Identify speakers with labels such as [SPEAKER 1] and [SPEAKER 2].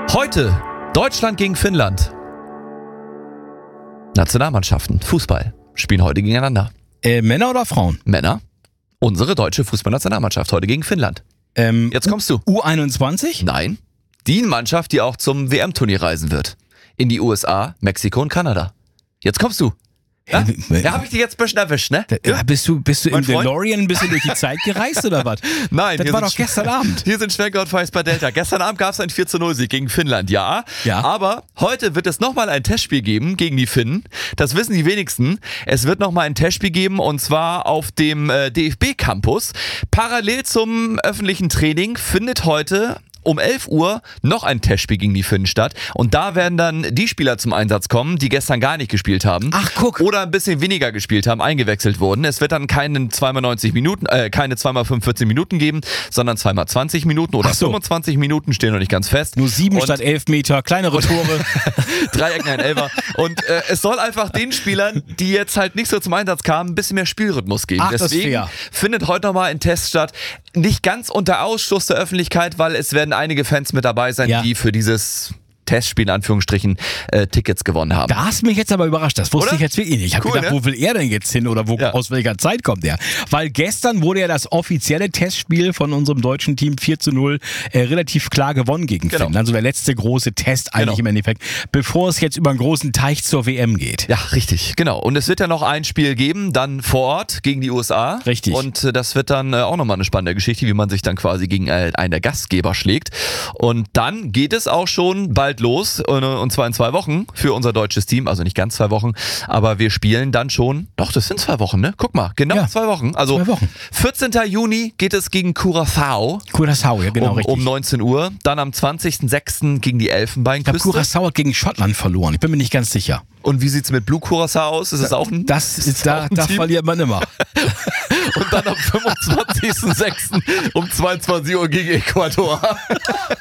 [SPEAKER 1] Heute Deutschland gegen Finnland. Nationalmannschaften, Fußball, spielen heute gegeneinander.
[SPEAKER 2] Männer oder Frauen?
[SPEAKER 1] Männer. Unsere deutsche Fußballnationalmannschaft heute gegen Finnland. Jetzt kommst du.
[SPEAKER 2] U21?
[SPEAKER 1] Nein. Die Mannschaft, die auch zum WM-Turnier reisen wird. In die USA, Mexiko und Kanada. Jetzt kommst du. Ja? Da habe ich dich jetzt ein bisschen erwischt, ne?
[SPEAKER 2] Bist du im
[SPEAKER 1] Freund?
[SPEAKER 2] DeLorean ein bisschen durch die Zeit gereist oder was?
[SPEAKER 1] Nein.
[SPEAKER 2] Das war doch gestern Abend.
[SPEAKER 1] Hier sind Schwenker und Feist bei Delta. Gestern Abend gab es ein 4-0-Sieg gegen Finnland, ja. Aber heute wird es nochmal ein Testspiel geben gegen die Finnen. Das wissen die wenigsten. Es wird nochmal ein Testspiel geben und zwar auf dem DFB-Campus. Parallel zum öffentlichen Training findet heute um 11 Uhr noch ein Testspiel gegen die Finnen statt. Und da werden dann die Spieler zum Einsatz kommen, die gestern gar nicht gespielt haben.
[SPEAKER 2] Ach, guck.
[SPEAKER 1] Oder ein bisschen weniger gespielt haben, eingewechselt wurden. Es wird dann keine 2x90 Minuten, keine 2x45 Minuten geben, sondern 2x20 Minuten oder 25 Minuten, stehen noch nicht ganz fest.
[SPEAKER 2] Nur 7 statt 11 Meter, kleinere Tore.
[SPEAKER 1] Dreieck, ein Elfer. Und es soll einfach den Spielern, die jetzt halt nicht so zum Einsatz kamen, ein bisschen mehr Spielrhythmus geben.
[SPEAKER 2] Ach,
[SPEAKER 1] deswegen findet heute nochmal ein Test statt. Nicht ganz unter Ausschluss der Öffentlichkeit, weil es werden einige Fans mit dabei sein, die für dieses Testspiel in Anführungsstrichen Tickets gewonnen haben.
[SPEAKER 2] Da hast du mich jetzt aber überrascht. Das wusste ich jetzt wirklich nicht. Ich habe
[SPEAKER 1] Cool,
[SPEAKER 2] gedacht, wo will er denn jetzt hin oder aus welcher Zeit kommt er? Weil gestern wurde ja das offizielle Testspiel von unserem deutschen Team 4-0 relativ klar gewonnen gegen Finnland. Also der letzte große Test eigentlich im Endeffekt, bevor es jetzt über einen großen Teich zur WM geht.
[SPEAKER 1] Ja, richtig, genau. Und es wird ja noch ein Spiel geben, dann vor Ort gegen die USA.
[SPEAKER 2] Richtig.
[SPEAKER 1] Und das wird dann auch nochmal eine spannende Geschichte, wie man sich dann quasi gegen einen der Gastgeber schlägt. Und dann geht es auch schon bald los, und zwar in 2 Wochen für unser deutsches Team, also nicht ganz 2 Wochen, aber wir spielen dann schon, doch das sind 2 Wochen, ne? Guck mal, genau 2 Wochen. Also
[SPEAKER 2] 2 Wochen.
[SPEAKER 1] 14. Juni geht es gegen Curaçao.
[SPEAKER 2] Curaçao, ja genau, richtig.
[SPEAKER 1] Um 19 Uhr, dann am 20.06. gegen die Elfenbeinküste.
[SPEAKER 2] Ich glaube, Curaçao hat gegen Schottland verloren, ich bin mir nicht ganz sicher.
[SPEAKER 1] Und wie sieht's mit Blue Curaçao aus? Ist es auch ein
[SPEAKER 2] Da verliert man immer.
[SPEAKER 1] Und dann am 25.06. um 22 Uhr gegen Ecuador.